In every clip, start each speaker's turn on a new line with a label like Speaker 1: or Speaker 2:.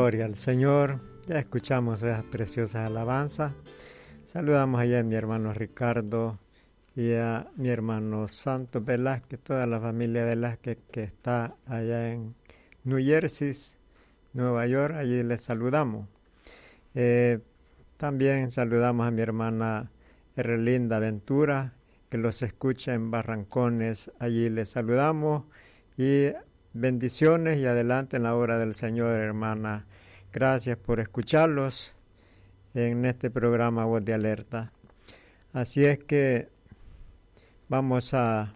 Speaker 1: Gloria al Señor. Ya escuchamos esas preciosas alabanzas. Saludamos allá a mi hermano Ricardo y a mi hermano Santos Velázquez, toda la familia Velázquez que está allá en New Jersey, Nueva York. Allí les saludamos. También saludamos a mi hermana Erlinda Ventura, que los escucha en Barrancones. Allí les saludamos y bendiciones y adelante en la obra del Señor, hermana. Gracias por escucharlos en este programa Voz de Alerta. Así es que vamos a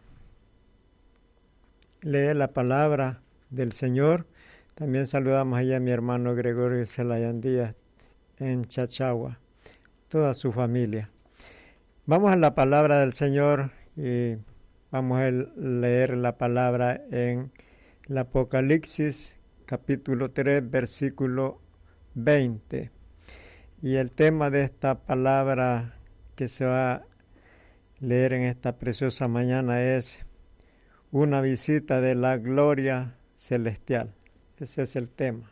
Speaker 1: leer la palabra del Señor. También saludamos allá a mi hermano Gregorio Zelayan Díaz en Chachagua, toda su familia. Vamos a la palabra del Señor y vamos a leer la palabra en el Apocalipsis capítulo 3 versículo 20. Y el tema de esta palabra que se va a leer en esta preciosa mañana es una visita de la gloria celestial. Ese es el tema.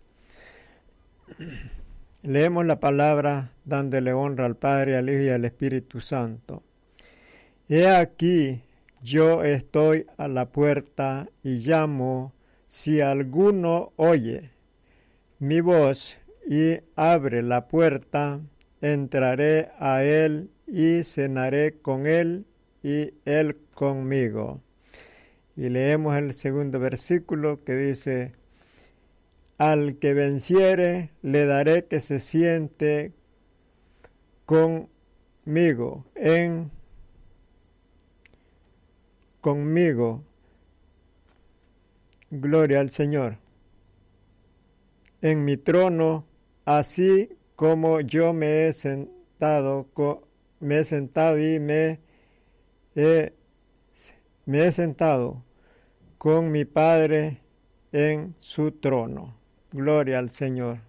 Speaker 1: Leemos la palabra dándole honra al Padre, al Hijo y al Espíritu Santo. He aquí, yo estoy a la puerta y llamo. Si alguno oye mi voz y abre la puerta, entraré a él y cenaré con él y él conmigo. Y leemos el segundo versículo que dice: al que venciere le daré que se siente conmigo gloria al Señor, en mi trono, así como yo me he sentado con mi Padre en su trono. Gloria al Señor.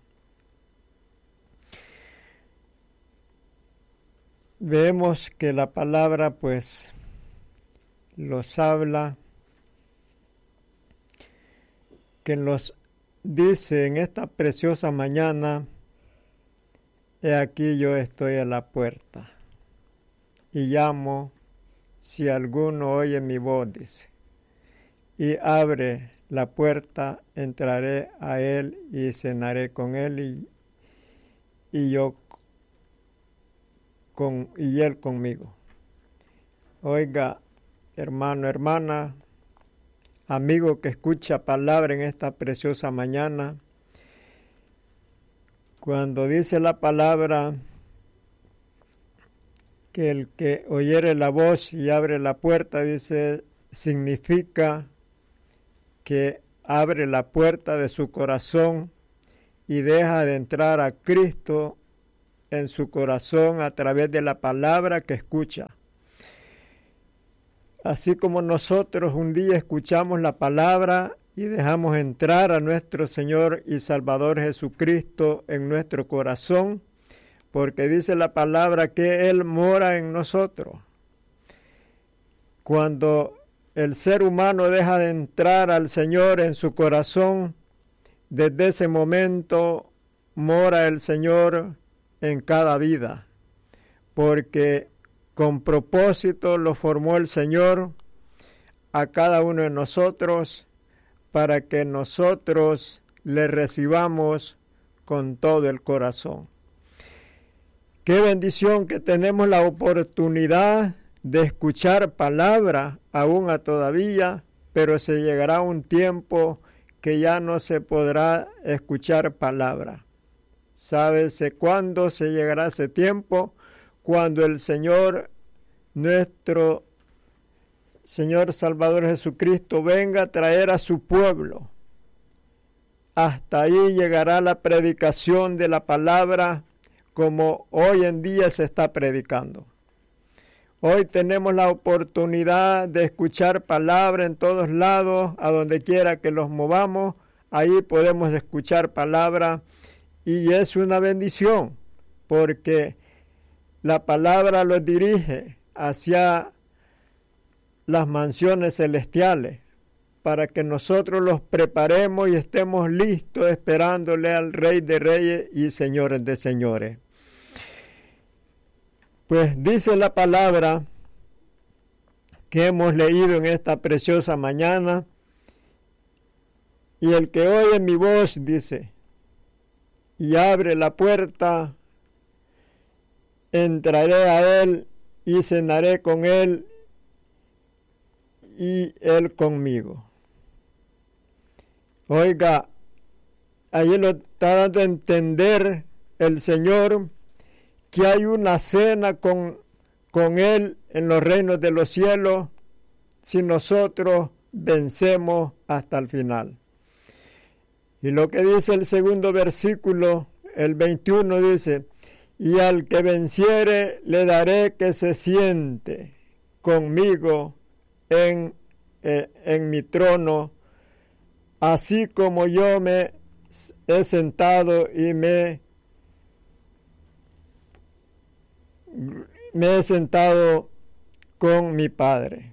Speaker 1: Vemos que la palabra pues los habla, que nos dice en esta preciosa mañana: he aquí yo estoy a la puerta y llamo. Si alguno oye mi voz, dice, y abre la puerta, entraré a él y cenaré con él y él conmigo. Oiga, hermano, hermana, amigo que escucha palabra en esta preciosa mañana, cuando dice la palabra que el que oyere la voz y abre la puerta, dice, significa que abre la puerta de su corazón y deja de entrar a Cristo en su corazón a través de la palabra que escucha. Así como nosotros un día escuchamos la palabra y dejamos entrar a nuestro Señor y Salvador Jesucristo en nuestro corazón, porque dice la palabra que Él mora en nosotros. Cuando el ser humano deja de entrar al Señor en su corazón, desde ese momento mora el Señor en cada vida, porque con propósito lo formó el Señor a cada uno de nosotros para que nosotros le recibamos con todo el corazón. Qué bendición que tenemos la oportunidad de escuchar palabra aún a todavía, pero se llegará un tiempo que ya no se podrá escuchar palabra. ¿Sábese cuándo se llegará ese tiempo? Cuando el Señor, nuestro Señor Salvador Jesucristo, venga a traer a su pueblo. Hasta ahí llegará la predicación de la palabra como hoy en día se está predicando. Hoy tenemos la oportunidad de escuchar palabra en todos lados, a donde quiera que los movamos, ahí podemos escuchar palabra y es una bendición, porque la palabra los dirige hacia las mansiones celestiales, para que nosotros los preparemos y estemos listos esperándole al Rey de Reyes y Señores de Señores. Pues dice la palabra que hemos leído en esta preciosa mañana, y el que oye mi voz, dice, y abre la puerta, entraré a él y cenaré con él y él conmigo. Oiga, ahí lo está dando a entender el Señor que hay una cena con Él en los reinos de los cielos si nosotros vencemos hasta el final. Y lo que dice el segundo versículo, el 21, dice, y al que venciere le daré que se siente conmigo en mi trono, así como yo me he sentado y me he sentado con mi Padre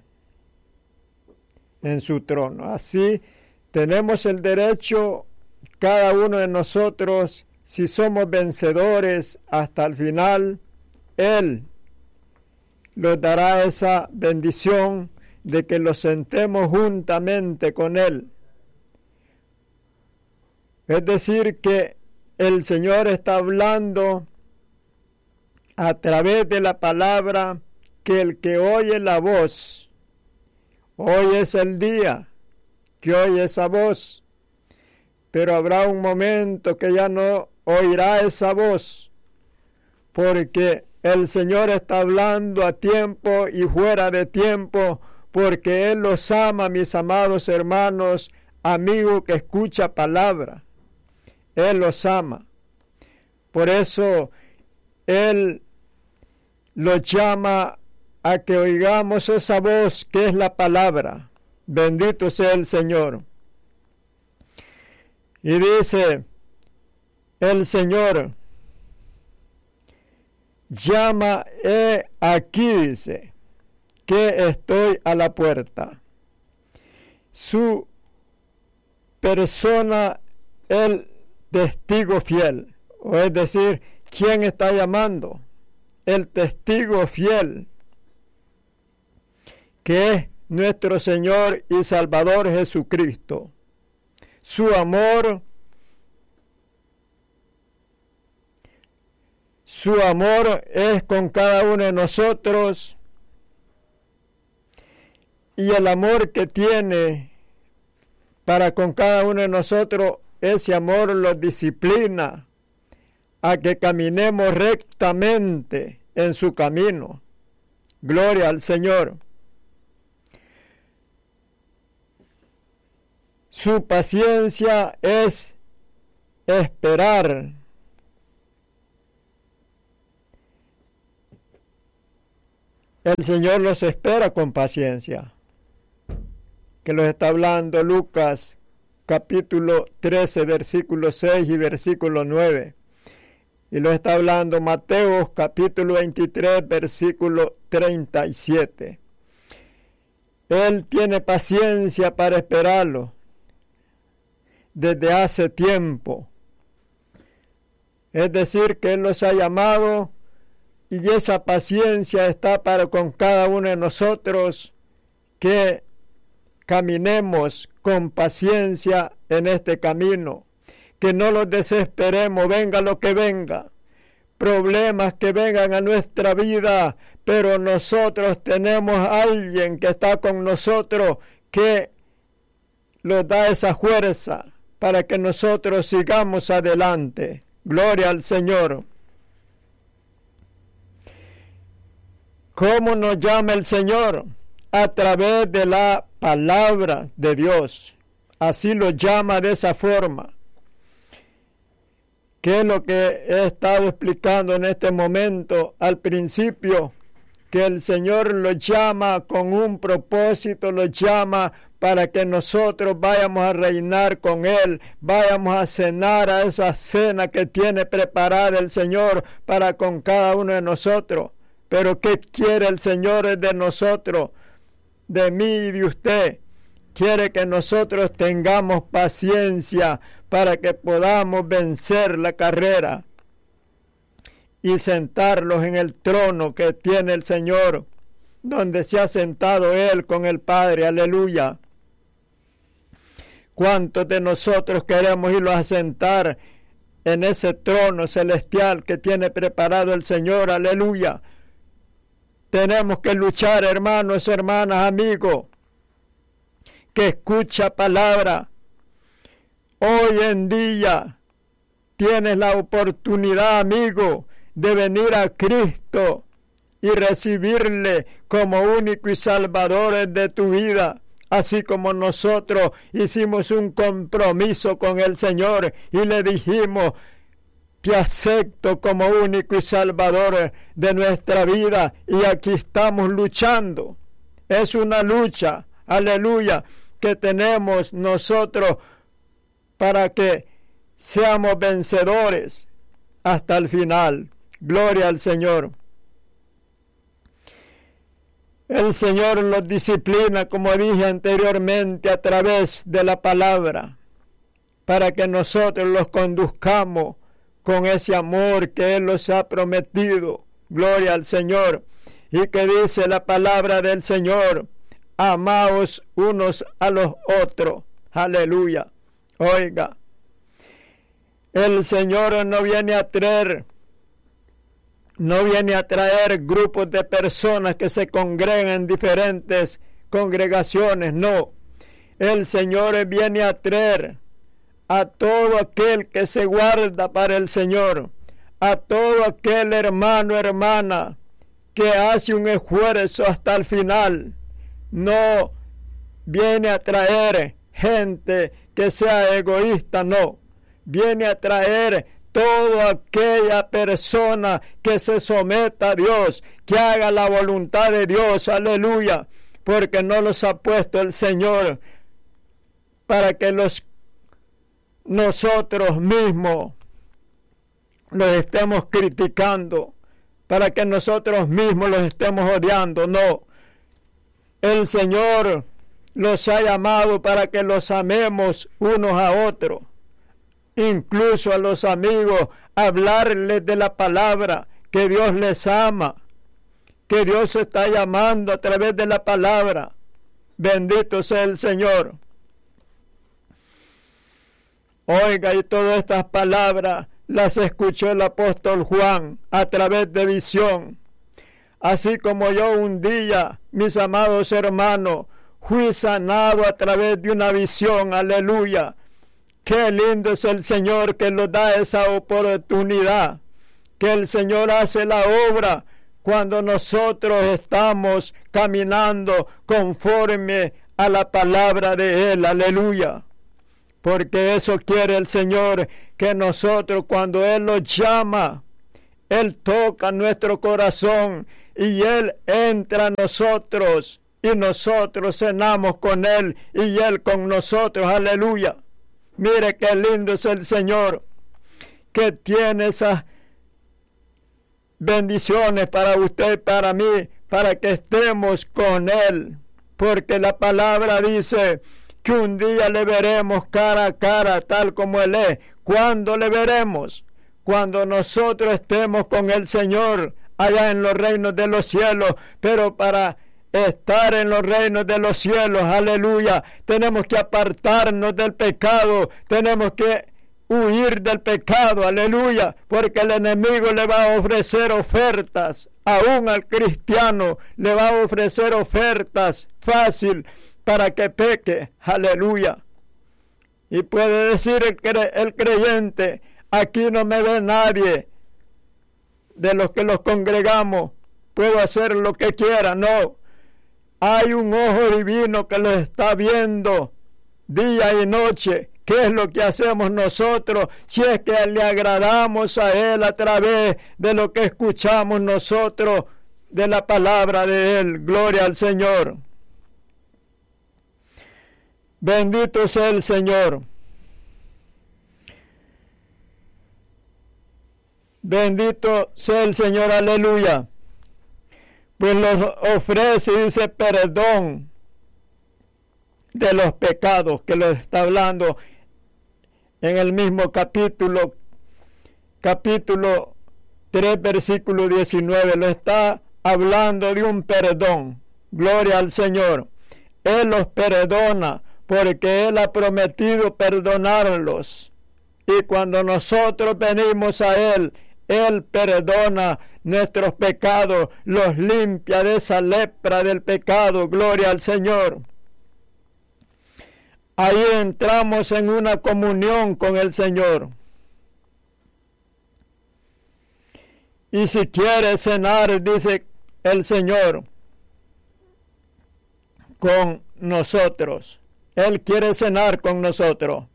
Speaker 1: en su trono. Así tenemos el derecho, cada uno de nosotros, si somos vencedores hasta el final, Él nos dará esa bendición de que los sentemos juntamente con Él. Es decir, que el Señor está hablando a través de la palabra, que el que oye la voz, hoy es el día que oye esa voz, pero habrá un momento que ya no oirá esa voz, porque el Señor está hablando a tiempo y fuera de tiempo, porque Él los ama, mis amados hermanos, amigo que escucha palabra. Él los ama. Por eso Él los llama a que oigamos esa voz que es la palabra. Bendito sea el Señor. Y dice el Señor, llama, aquí dice, que estoy a la puerta. Su persona, el testigo fiel, o es decir, ¿quién está llamando? El testigo fiel, que es nuestro Señor y Salvador Jesucristo. Su amor es con cada uno de nosotros, y el amor que tiene para con cada uno de nosotros, ese amor los disciplina a que caminemos rectamente en su camino. Gloria al Señor. Su paciencia es esperar. El Señor los espera con paciencia, que los está hablando Lucas capítulo 13, versículo 6 y versículo 9. Y lo está hablando Mateo capítulo 23, versículo 37. Él tiene paciencia para esperarlo desde hace tiempo. Es decir, que Él los ha llamado y esa paciencia está para con cada uno de nosotros, que caminemos con paciencia en este camino, que no los desesperemos, venga lo que venga, problemas que vengan a nuestra vida, pero nosotros tenemos a alguien que está con nosotros, que nos da esa fuerza para que nosotros sigamos adelante. Gloria al Señor. ¿Cómo nos llama el Señor? A través de la palabra de Dios. Así lo llama de esa forma. ¿Qué es lo que he estado explicando en este momento al principio? Que el Señor lo llama con un propósito, lo llama para que nosotros vayamos a reinar con Él, vayamos a cenar a esa cena que tiene preparada el Señor para con cada uno de nosotros. Pero ¿qué quiere el Señor de nosotros, de mí y de usted? quiere que nosotros tengamos paciencia para que podamos vencer la carrera y sentarlos en el trono que tiene el Señor, donde se ha sentado Él con el Padre. Aleluya. ¿Cuántos de nosotros queremos irlo a sentar en ese trono celestial que tiene preparado el Señor? Aleluya. Tenemos que luchar, hermanos, hermanas, amigos, que escucha palabra. Hoy en día tienes la oportunidad, amigo, de venir a Cristo y recibirle como único y salvador de tu vida, así como nosotros hicimos un compromiso con el Señor y le dijimos: te acepto como único y salvador de nuestra vida, y aquí estamos luchando. Es una lucha, aleluya, que tenemos nosotros para que seamos vencedores hasta el final. Gloria al Señor. El Señor los disciplina, como dije anteriormente, a través de la palabra, para que nosotros los conduzcamos con ese amor que Él nos ha prometido. Gloria al Señor. Y que dice la palabra del Señor: amaos unos a los otros. Aleluya. Oiga, el Señor no viene a traer grupos de personas que se congregan en diferentes congregaciones, no. El Señor viene a traer a todo aquel que se guarda para el Señor, a todo aquel hermano, hermana, que hace un esfuerzo hasta el final. No viene a traer gente que sea egoísta, no. Viene a traer toda aquella persona que se someta a Dios, que haga la voluntad de Dios, aleluya, porque no los ha puesto el Señor para que nosotros mismos los estemos criticando, para que nosotros mismos los estemos odiando, no. El Señor los ha llamado para que los amemos unos a otros. Incluso a los amigos, hablarles de la palabra, que Dios les ama, que Dios se está llamando a través de la palabra. Bendito sea el Señor. Oiga, y todas estas palabras las escuchó el apóstol Juan a través de visión. Así como yo un día, mis amados hermanos, fui sanado a través de una visión. Aleluya. Qué lindo es el Señor que nos da esa oportunidad, que el Señor hace la obra cuando nosotros estamos caminando conforme a la palabra de Él. Aleluya. Porque eso quiere el Señor, que nosotros, cuando Él nos llama, Él toca nuestro corazón y Él entra a nosotros y nosotros cenamos con Él y Él con nosotros. Aleluya. Mire qué lindo es el Señor, que tiene esas bendiciones para usted y para mí, para que estemos con Él. Porque la palabra dice que un día le veremos cara a cara, tal como Él es. ¿Cuándo le veremos? Cuando nosotros estemos con el Señor allá en los reinos de los cielos. Pero para estar en los reinos de los cielos, aleluya, tenemos que apartarnos del pecado, tenemos que huir del pecado, aleluya, porque el enemigo le va a ofrecer ofertas, aún al cristiano le va a ofrecer ofertas fácil para que peque, aleluya. Y puede decir el creyente: aquí no me ve nadie de los que los congregamos, puedo hacer lo que quiera. No, hay un ojo divino que lo está viendo día y noche. ¿Qué es lo que hacemos nosotros si es que le agradamos a Él a través de lo que escuchamos nosotros de la palabra de Él? Gloria al Señor. Bendito sea el Señor. Bendito sea el Señor, aleluya. Pues los ofrece y dice perdón. de los pecados, que lo está hablando en el mismo capítulo 3, versículo 19, lo está hablando de un perdón. Gloria al Señor. Él los perdona porque Él ha prometido perdonarlos. Y cuando nosotros venimos a Él, Él perdona nuestros pecados, los limpia de esa lepra del pecado. Gloria al Señor. Ahí entramos en una comunión con el Señor. Y si quiere cenar, dice el Señor, con nosotros. Él quiere cenar con nosotros.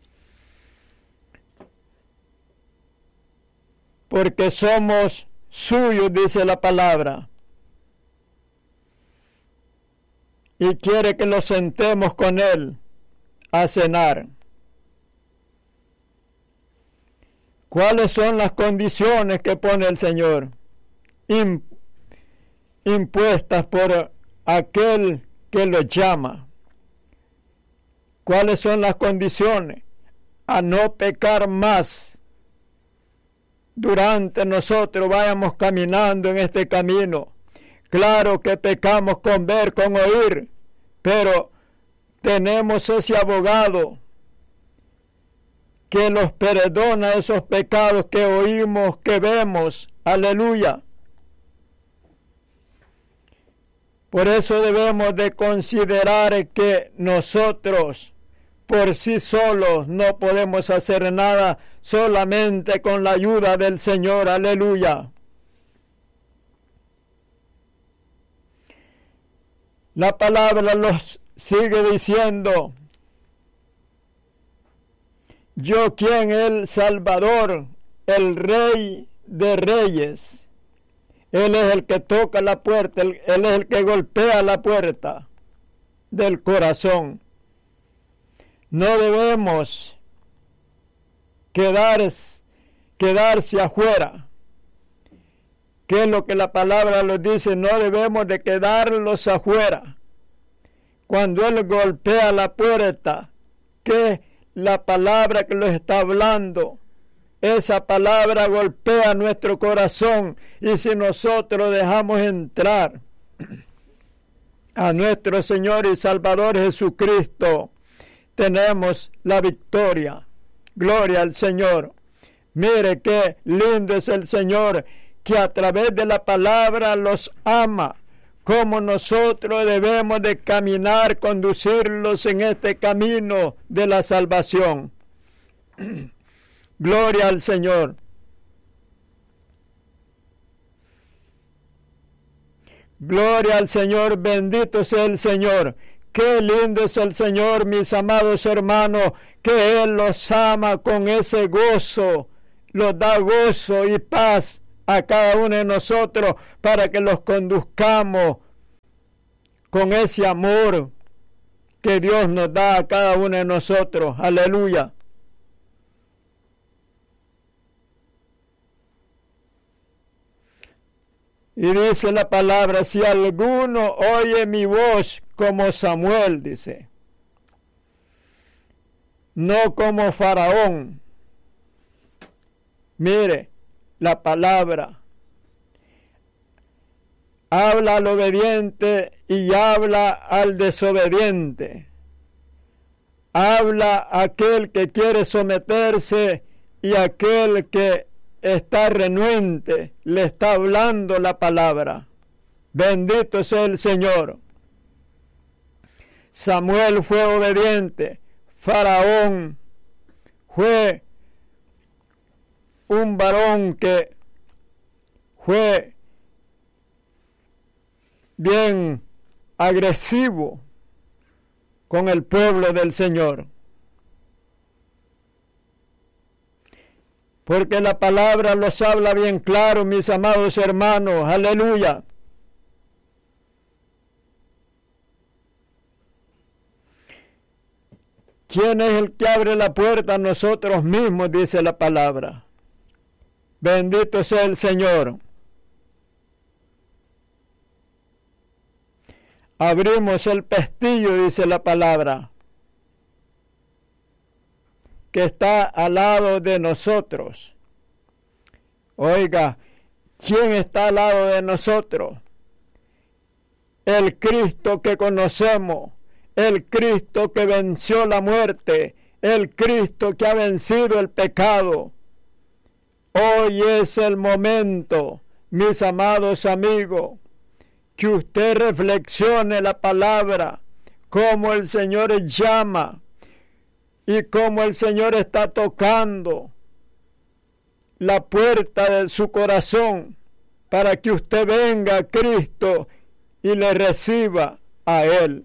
Speaker 1: Porque somos suyos, dice la palabra. Y quiere que nos sentemos con Él a cenar. ¿Cuáles son las condiciones que pone el Señor? Impuestas por aquel que lo llama. ¿Cuáles son las condiciones? A no pecar más. Durante nosotros vayamos caminando en este camino. Claro que pecamos con ver, con oír, pero tenemos ese abogado que nos perdona esos pecados que oímos, que vemos. Aleluya. Por eso debemos de considerar que nosotros por sí solos no podemos hacer nada, solamente con la ayuda del Señor. Aleluya. La palabra los sigue diciendo: yo quien el Salvador, el Rey de Reyes. Él es el que toca la puerta, Él es el que golpea la puerta del corazón. No debemos quedarse afuera. ¿Qué es lo que la palabra nos dice? No debemos de quedarlos afuera. Cuando Él golpea la puerta, ¿qué la palabra que nos está hablando? Esa palabra golpea nuestro corazón, y si nosotros dejamos entrar a nuestro Señor y Salvador Jesucristo, tenemos la victoria. Gloria al Señor. Mire qué lindo es el Señor, que a través de la palabra los ama, como nosotros debemos de caminar, conducirlos en este camino de la salvación. Gloria al Señor. Gloria al Señor, bendito sea el Señor. Qué lindo es el Señor, mis amados hermanos, que Él los ama con ese gozo, los da gozo y paz a cada uno de nosotros para que los conduzcamos con ese amor que Dios nos da a cada uno de nosotros. Aleluya. Y dice la palabra: si alguno oye mi voz como Samuel, dice, no como Faraón. Mire, la palabra habla al obediente y habla al desobediente. Habla a aquel que quiere someterse y a aquel que está renuente, le está hablando la palabra. Bendito sea el Señor. Samuel fue obediente. Faraón fue un varón que fue bien agresivo con el pueblo del Señor. Porque la palabra los habla bien claro, mis amados hermanos. Aleluya. ¿Quién es el que abre la puerta? Nosotros mismos, dice la palabra. Bendito sea el Señor. abrimos el pestillo, dice la palabra, que está al lado de nosotros. Oiga, ¿quién está al lado de nosotros? El Cristo que conocemos, el Cristo que venció la muerte, el Cristo que ha vencido el pecado. Hoy es el momento, mis amados amigos, que usted reflexione la palabra, cómo el Señor llama y cómo el Señor está tocando la puerta de su corazón para que usted venga a Cristo y le reciba a Él.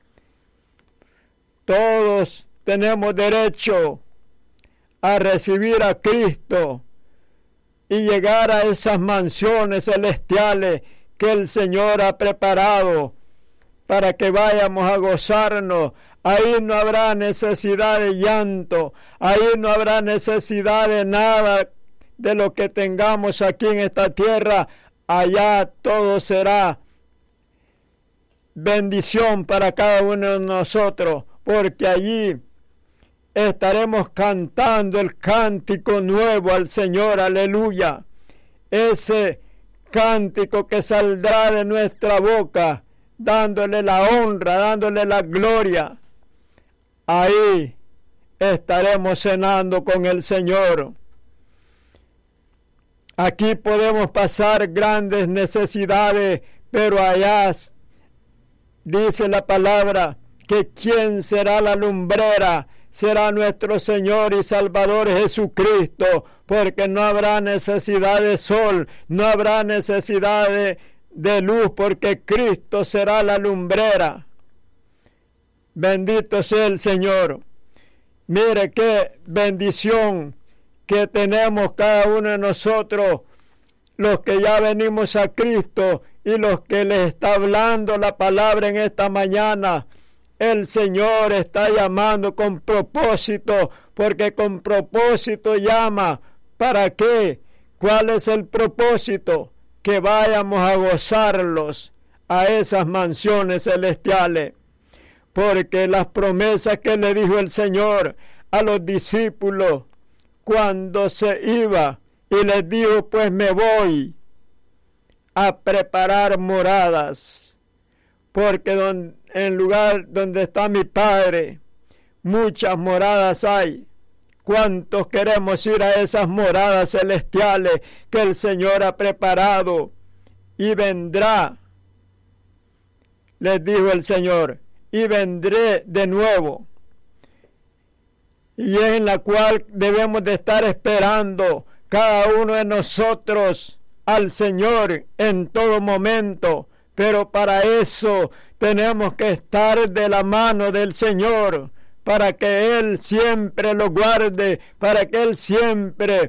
Speaker 1: Todos tenemos derecho a recibir a Cristo y llegar a esas mansiones celestiales que el Señor ha preparado para que vayamos a gozarnos. Ahí no habrá necesidad de llanto, ahí no habrá necesidad de nada de lo que tengamos aquí en esta tierra. Allá todo será bendición para cada uno de nosotros, porque allí estaremos cantando el cántico nuevo al Señor, aleluya. Ese cántico que saldrá de nuestra boca, dándole la honra, dándole la gloria. Ahí estaremos cenando con el Señor. Aquí podemos pasar grandes necesidades, pero allá dice la palabra que ¿quién será la lumbrera? Será nuestro Señor y Salvador Jesucristo, porque no habrá necesidad de sol, no habrá necesidad de luz, porque Cristo será la lumbrera. Bendito sea el Señor. Mire qué bendición que tenemos cada uno de nosotros, los que ya venimos a Cristo y los que les está hablando la palabra en esta mañana. El Señor está llamando con propósito, porque con propósito llama. ¿Para qué? ¿Cuál es el propósito? Que vayamos a gozarlos a esas mansiones celestiales. Porque las promesas que le dijo el Señor a los discípulos cuando se iba y les dijo, pues me voy a preparar moradas, porque en el lugar donde está mi Padre, muchas moradas hay. ¿Cuántos queremos ir a esas moradas celestiales que el Señor ha preparado? Y vendrá, les dijo el Señor, y vendré de nuevo. Y es en la cual debemos de estar esperando cada uno de nosotros al Señor en todo momento. Pero para eso tenemos que estar de la mano del Señor, para que Él siempre lo guarde, para que Él siempre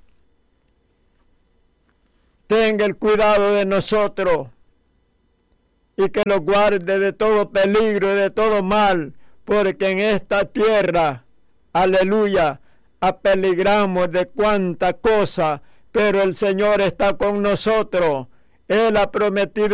Speaker 1: tenga el cuidado de nosotros y que lo guarde de todo peligro y de todo mal, porque en esta tierra, aleluya, apeligramos de cuánta cosa, pero el Señor está con nosotros. Él ha prometido